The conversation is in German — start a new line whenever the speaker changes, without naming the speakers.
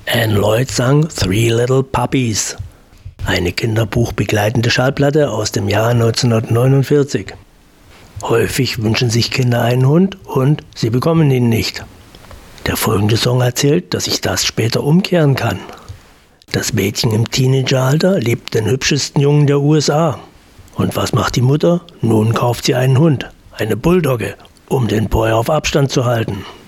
Anne Lloyd sang Three Little Puppies, eine kinderbuchbegleitende Schallplatte aus dem Jahr 1949. Häufig wünschen sich Kinder einen Hund und sie bekommen ihn nicht. Der folgende Song erzählt, dass sich das später umkehren kann. Das Mädchen im Teenageralter liebt den hübschesten Jungen der USA. Und was macht die Mutter? Nun kauft sie einen Hund, eine Bulldogge, um den Boy auf Abstand zu halten.